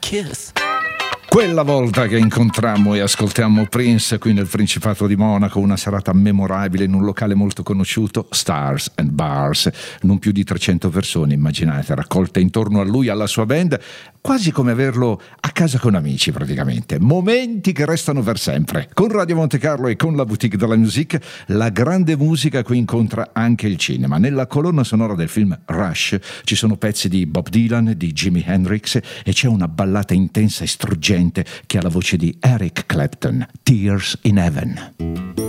kiss. Quella volta che incontrammo e ascoltammo Prince qui nel Principato di Monaco, una serata memorabile in un locale molto conosciuto, Stars and Bars, non più di 300 persone, immaginate, raccolte intorno a lui, alla sua band, quasi come averlo a casa con amici praticamente. Momenti che restano per sempre. Con Radio Monte Carlo e con la Boutique de la Musique, la grande musica qui incontra anche il cinema. Nella colonna sonora del film Rush ci sono pezzi di Bob Dylan, di Jimi Hendrix e c'è una ballata intensa e struggente che ha la voce di Eric Clapton, Tears in Heaven.